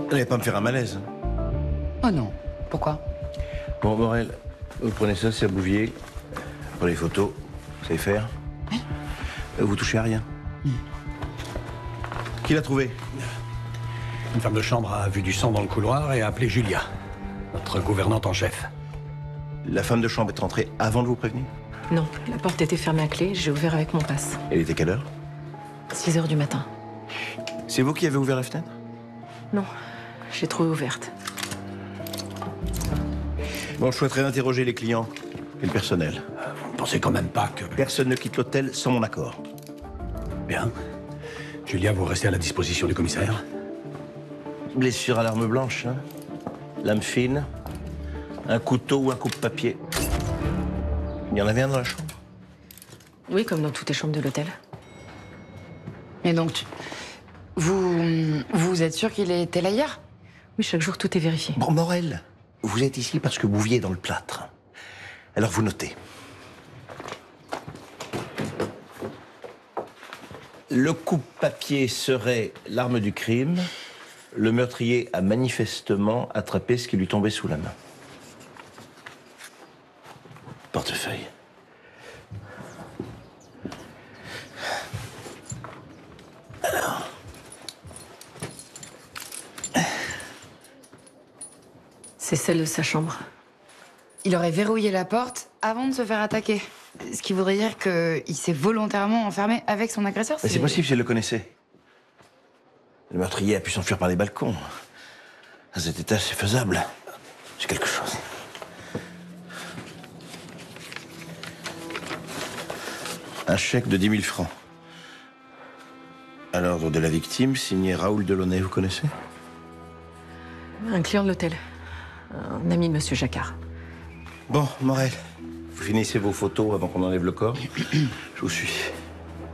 n'allez pas me faire un malaise. Oh non. Pourquoi? Bon, Morel, vous prenez ça, c'est à Bouvier. Pour les photos, vous savez faire. Oui. Vous touchez à rien. Qui l'a trouvé? Une femme de chambre a vu du sang dans le couloir et a appelé Julia, notre gouvernante en chef. La femme de chambre est rentrée avant de vous prévenir? Non, la porte était fermée à clé, j'ai ouvert avec mon passe. Elle était quelle heure? 6 heures du matin. C'est vous qui avez ouvert la fenêtre? Non, j'ai trouvé ouverte. Bon, je souhaiterais interroger les clients et le personnel. Vous ne pensez quand même pas que... Personne ne quitte l'hôtel sans mon accord. Bien. Julia, vous restez à la disposition du commissaire. Blessure à l'arme blanche, hein? Lame fine, un couteau ou un coupe-papier. Il y en avait un dans la chambre? Oui, comme dans toutes les chambres de l'hôtel. Mais donc, vous êtes sûr qu'il était là hier? Oui, chaque jour, tout est vérifié. Bon, Morel, vous êtes ici parce que Bouvier est dans le plâtre. Alors vous notez. Le coupe-papier serait l'arme du crime. Le meurtrier a manifestement attrapé ce qui lui tombait sous la main. Portefeuille. Alors. C'est celle de sa chambre. Il aurait verrouillé la porte avant de se faire attaquer. Ce qui voudrait dire qu'il s'est volontairement enfermé avec son agresseur. C'est possible si elle le connaissait. Le meurtrier a pu s'enfuir par les balcons. À cet étage, c'est faisable. J'ai quelque chose. Un chèque de 10 000 francs. À l'ordre de la victime, signé Raoul Delaunay, vous connaissez? Un client de l'hôtel. Un ami de Monsieur Jacquard. Bon, Morel, vous finissez vos photos avant qu'on enlève le corps. Je vous suis.